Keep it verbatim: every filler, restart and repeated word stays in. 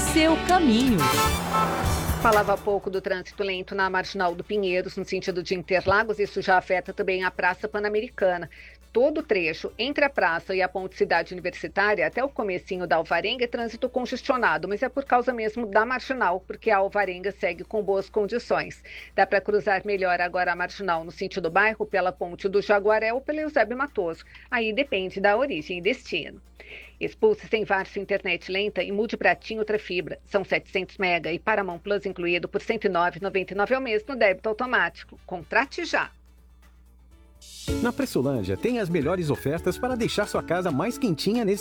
seu caminho. Falava há pouco do trânsito lento na Marginal do Pinheiros, no sentido de Interlagos. Isso já afeta também a Praça Pan-Americana. Todo o trecho entre a praça e a Ponte Cidade Universitária, até o comecinho da Alvarenga, é trânsito congestionado, mas é por causa mesmo da Marginal, porque a Alvarenga segue com boas condições. Dá para cruzar melhor agora a Marginal no sentido bairro pela Ponte do Jaguaré ou pela Eusébio Matoso. Aí depende da origem e destino. Expulse sem Varsa internet lenta e mude para TIM Ultra Fibra. São setecentos mega e Paramount Plus incluído por cento e nove reais e noventa e nove centavos ao mês no débito automático. Contrate já! Na Pressolândia tem as melhores ofertas para deixar sua casa mais quentinha nesse